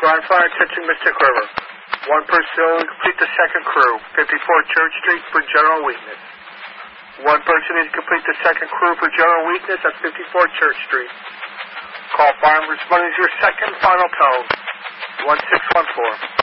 Ground fire touching Mystic River. One person to complete the second crew, 54 Church Street for general weakness. One person needs to complete the second crew for general weakness at 54 Church Street. Call fire and responding to your second final tone, 1614.